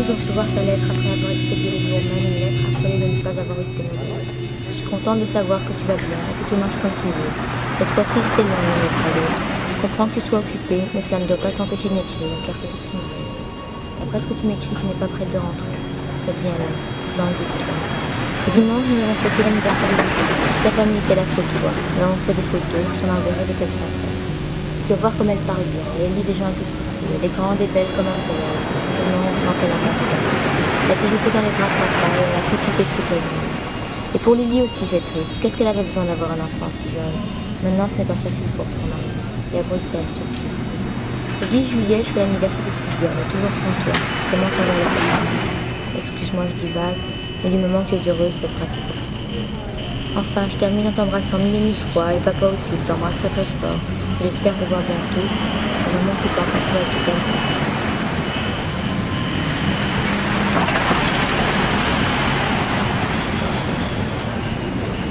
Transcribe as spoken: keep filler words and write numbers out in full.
de recevoir ta lettre après avoir expédié le jour même une lettre affolée de ne pas avoir eu de tes nouvelles. Je suis contente de savoir que tu vas bien et que tout marche comme tu veux. Cette fois-ci, c'était loin d'une lettre à l'autre. Je comprends que tu sois occupé, mais cela ne doit pas t'empêcher de m'écrire, car c'est tout ce qui me reste. D'après ce que tu m'écris, tu n'es pas prête de rentrer. Ça devient long. Je suis dans le doute, toi. Ce dimanche, nous allons fêter l'anniversaire de Lucas. Toute la famille était là sauf toi. Nous avons fait des photos, je t'en enverrai dès qu'elles sont faites. Tu vas voir comme elle parle bien, et elle lit des gens un peu plus petits. Elle est grande et belle comme un soleil. Seulement, on sent qu'elle a pas peur. Elle s'est jetée dans les bras de papa et elle a pu quitter toute la journée. Et pour Lily aussi, c'est triste. Qu'est-ce qu'elle avait besoin d'avoir un enfant si jeune? Maintenant, ce n'est pas facile pour son mari. Et à Bruxelles, surtout. Le dix juillet, je fais l'anniversaire de Sylvia, mais toujours sans toi. Comment ça va le faire? Excuse-moi, je divague, mais du moment que tu es heureuse, c'est le principal. Enfin, je termine en t'embrassant mille et mille fois, et papa aussi, il t'embrasse très très fort. J'espère te voir bientôt. Un moment qui pense à toi et qui t'aime.